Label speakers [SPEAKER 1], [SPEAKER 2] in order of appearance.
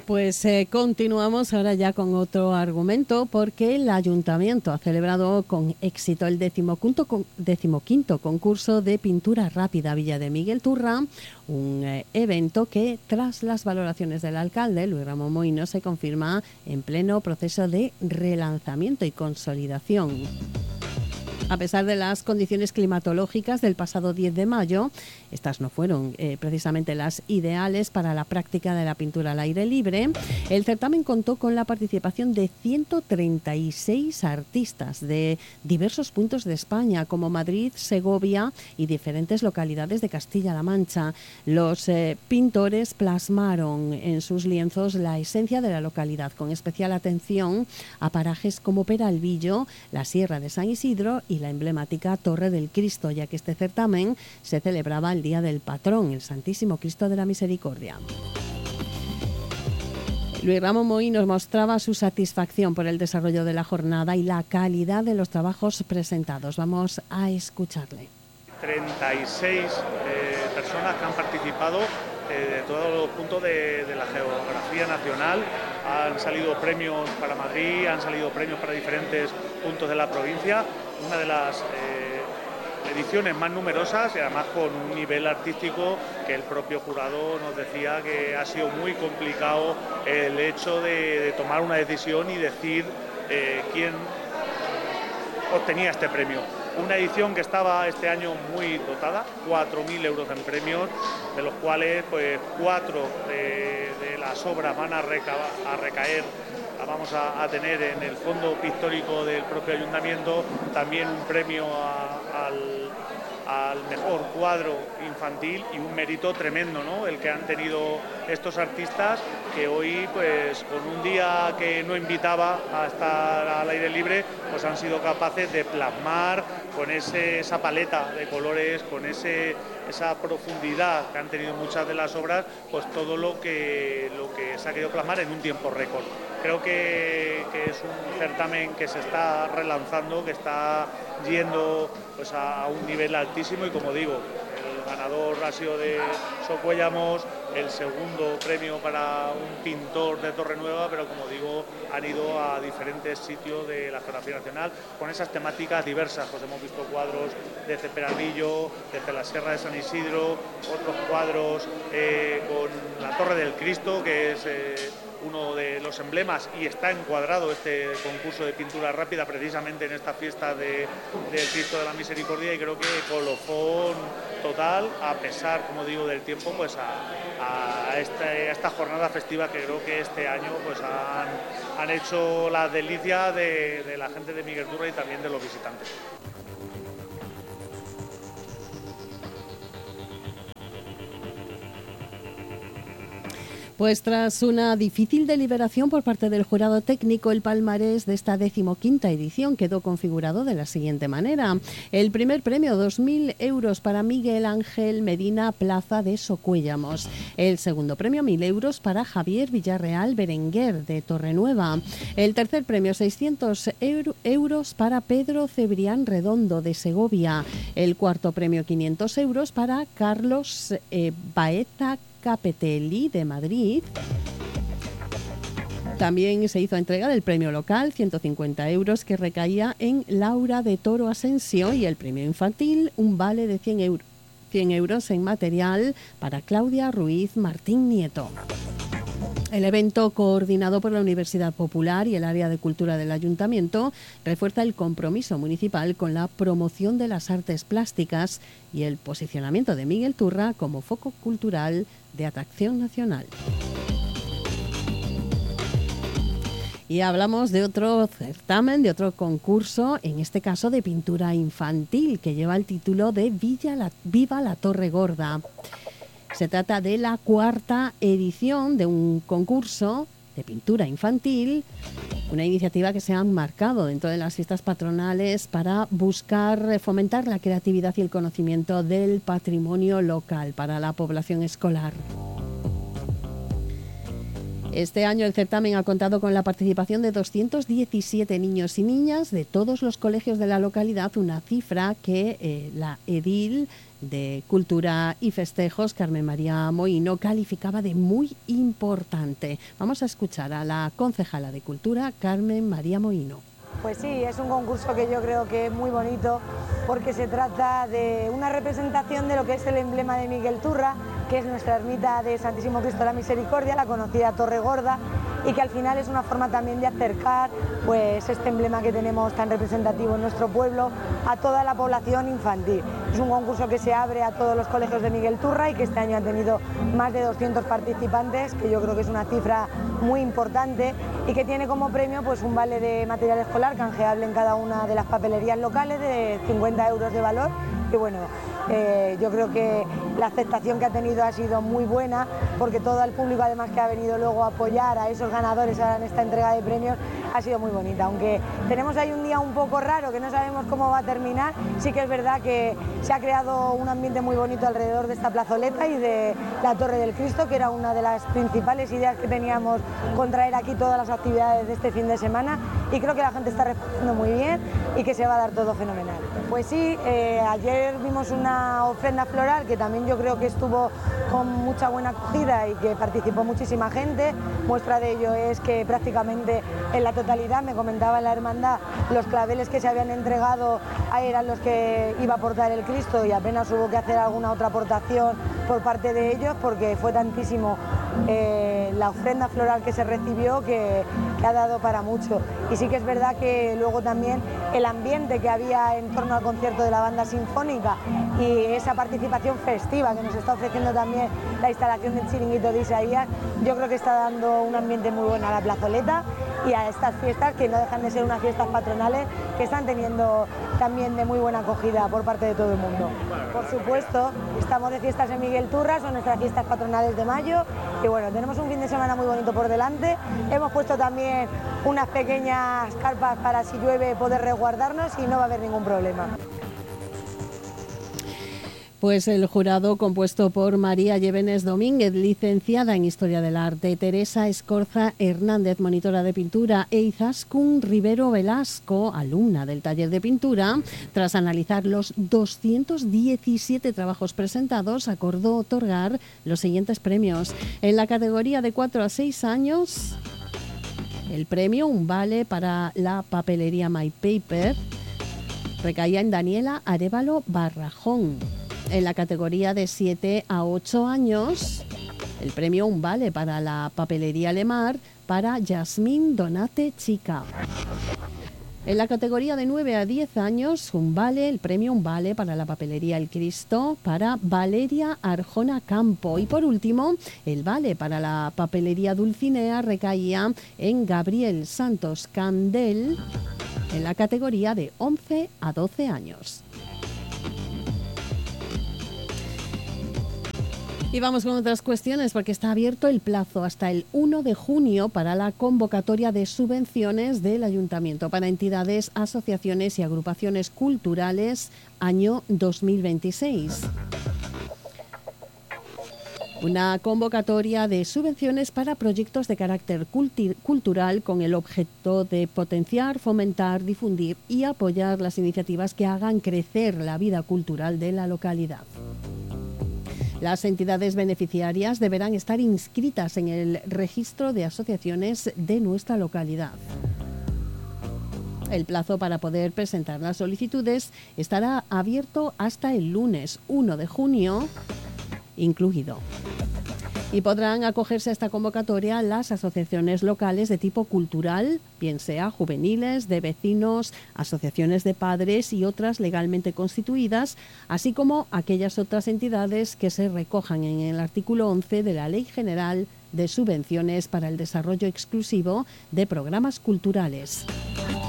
[SPEAKER 1] Pues continuamos ahora ya con otro argumento, porque el Ayuntamiento ha celebrado con éxito el decimoquinto concurso de pintura rápida Villa de Miguel Turra, un evento que, tras las valoraciones del alcalde, Luis Ramón Moïno, se confirma en pleno proceso de relanzamiento y consolidación. A pesar de las condiciones climatológicas del pasado 10 de mayo, estas no fueron precisamente las ideales para la práctica de la pintura al aire libre. El certamen contó con la participación de 136 artistas de diversos puntos de España, como Madrid, Segovia y diferentes localidades de Castilla-La Mancha. Los pintores plasmaron en sus lienzos la esencia de la localidad, con especial atención a parajes como Peralvillo, la Sierra de San Isidro y la emblemática Torre del Cristo, ya que este certamen se celebraba el día del patrón, el Santísimo Cristo de la Misericordia. Luis Ramón Moïno mostraba su satisfacción por el desarrollo de la jornada y la calidad de los trabajos presentados. Vamos a escucharle.
[SPEAKER 2] 36 personas que han participado de todos los puntos de la geografía nacional. Han salido premios para Madrid, han salido premios para diferentes puntos de la provincia. Una de las ediciones más numerosas y además con un nivel artístico que el propio jurado nos decía que ha sido muy complicado el hecho de tomar una decisión y decir quién obtenía este premio. Una edición que estaba este año muy dotada, 4.000 euros en premios, de los cuales pues 4 de las obras van a recaer, vamos a tener en el fondo pictórico del propio ayuntamiento, también un premio al mejor cuadro infantil y un mérito tremendo, ¿no?, el que han tenido estos artistas, que hoy, pues con un día que no invitaba a estar al aire libre, pues han sido capaces de plasmar con esa paleta de colores, con esa profundidad que han tenido muchas de las obras, pues todo lo que se ha querido plasmar en un tiempo récord. Creo que es un certamen que se está relanzando, que está yendo pues a un nivel altísimo y, como digo, el ganador ha sido de Socuéllamos, el segundo premio para un pintor de Torrenueva, pero como digo, han ido a diferentes sitios de la geografía nacional con esas temáticas diversas. Pues hemos visto cuadros desde Peralvillo, desde la Sierra de San Isidro, otros cuadros con la Torre del Cristo, que es uno de los emblemas, y está encuadrado este concurso de pintura rápida precisamente en esta fiesta del Cristo de la Misericordia, y creo que colofón total, a pesar, como digo, del tiempo, pues a esta jornada festiva que creo que este año pues han hecho la delicia de la gente de Miguel Turra y también de los visitantes.
[SPEAKER 1] Pues tras una difícil deliberación por parte del jurado técnico, el palmarés de esta 15ª edición quedó configurado de la siguiente manera. El primer premio, 2.000 euros para Miguel Ángel Medina Plaza de Socuéllamos. El segundo premio, 1.000 euros para Javier Villarreal Berenguer de Torrenueva. El tercer premio, 600 euros para Pedro Cebrián Redondo de Segovia. El cuarto premio, 500 euros para Carlos Baeza Capetelli de Madrid. También se hizo entrega del premio local, 150 euros, que recaía en Laura de Toro Asensio, y el premio infantil, un vale de 100 euros en material para Claudia Ruiz Martín Nieto. El evento, coordinado por la Universidad Popular y el Área de Cultura del Ayuntamiento, refuerza el compromiso municipal con la promoción de las artes plásticas y el posicionamiento de Miguel Turra como foco cultural de atracción nacional. Y hablamos de otro certamen, de otro concurso, en este caso de pintura infantil, que lleva el título de Viva la Torre Gorda. Se trata de la 4ª edición de un concurso de pintura infantil, una iniciativa que se ha marcado dentro de las fiestas patronales para buscar fomentar la creatividad y el conocimiento del patrimonio local para la población escolar. Este año el certamen ha contado con la participación de 217 niños y niñas de todos los colegios de la localidad, una cifra que la edil de Cultura y Festejos, Carmen María Mohino, calificaba de muy importante. Vamos a escuchar a la concejala de Cultura, Carmen María Mohino.
[SPEAKER 3] Pues sí, es un concurso que yo creo que es muy bonito porque se trata de una representación de lo que es el emblema de Miguel Turra, que es nuestra ermita de Santísimo Cristo de la Misericordia, la conocida Torre Gorda, y que al final es una forma también de acercar pues este emblema que tenemos tan representativo en nuestro pueblo a toda la población infantil. Es un concurso que se abre a todos los colegios de Miguel Turra y que este año ha tenido más de 200 participantes, que yo creo que es una cifra muy importante, y que tiene como premio pues un vale de material escolar canjeable en cada una de las papelerías locales de 50 euros de valor. Y bueno, yo creo que la aceptación que ha tenido ha sido muy buena, porque todo el público además que ha venido luego a apoyar a esos ganadores ahora en esta entrega de premios ha sido muy bonita. Aunque tenemos ahí un día un poco raro que no sabemos cómo va a terminar, sí que es verdad que se ha creado un ambiente muy bonito alrededor de esta plazoleta y de la Torre del Cristo, que era una de las principales ideas que teníamos con traer aquí todas las actividades de este fin de semana, y creo que la gente está respondiendo muy bien y que se va a dar todo fenomenal. Pues sí, ayer vimos una ofrenda floral que también yo creo que estuvo con mucha buena acogida y que participó muchísima gente. Muestra de ello es que prácticamente en la totalidad, me comentaba en la hermandad, los claveles que se habían entregado eran los que iba a aportar el Cristo, y apenas hubo que hacer alguna otra aportación por parte de ellos, porque fue tantísimo la ofrenda floral que se recibió que ha dado para mucho. Y sí que es verdad que luego también el ambiente que había en torno al concierto de la banda sinfónica y esa participación festiva que nos está ofreciendo también la instalación del chiringuito de Isaías, yo creo que está dando un ambiente muy bueno a la plazoleta y a estas fiestas, que no dejan de ser unas fiestas patronales que están teniendo también de muy buena acogida por parte de todo el mundo. Por supuesto, estamos de fiestas en Miguel Turra, son nuestras fiestas patronales de mayo, y bueno, tenemos un fin de semana muy bonito por delante. Hemos puesto también unas pequeñas carpas para, si llueve, poder resguardarnos y no va a haber ningún problema.
[SPEAKER 1] Pues el jurado, compuesto por María Llévenes Domínguez, licenciada en Historia del Arte, Teresa Escorza Hernández, monitora de pintura, e Izaskun Rivero Velasco, alumna del taller de pintura, tras analizar los 217 trabajos presentados, acordó otorgar los siguientes premios. En la categoría de 4 a 6 años, el premio, un vale para la papelería My Paper, recaía en Daniela Arévalo Barrajón. En la categoría de 7 a 8 años, el premio, un vale para la papelería Lemar, para Yasmín Donate Chica. En la categoría de 9 a 10 años, el premio, un vale para la papelería El Cristo, para Valeria Arjona Campo. Y por último, el vale para la papelería Dulcinea recaía en Gabriel Santos Candel, en la categoría de 11 a 12 años. Y vamos con otras cuestiones, porque está abierto el plazo hasta el 1 de junio para la convocatoria de subvenciones del Ayuntamiento para entidades, asociaciones y agrupaciones culturales año 2026. Una convocatoria de subvenciones para proyectos de carácter cultural con el objeto de potenciar, fomentar, difundir y apoyar las iniciativas que hagan crecer la vida cultural de la localidad. Las entidades beneficiarias deberán estar inscritas en el registro de asociaciones de nuestra localidad. El plazo para poder presentar las solicitudes estará abierto hasta el lunes 1 de junio incluido. Y podrán acogerse a esta convocatoria las asociaciones locales de tipo cultural, bien sea juveniles, de vecinos, asociaciones de padres y otras legalmente constituidas, así como aquellas otras entidades que se recojan en el artículo 11 de la Ley General de Subvenciones para el Desarrollo Exclusivo de Programas Culturales.